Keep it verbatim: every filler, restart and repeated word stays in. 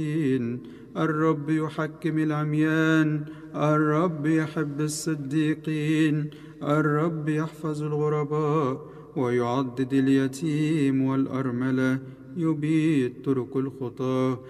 الرب يحكم العميان، الرب يحب الصديقين، الرب يحفظ الغرباء ويعضد اليتيم والأرملة، يبيد طرق الخطاة.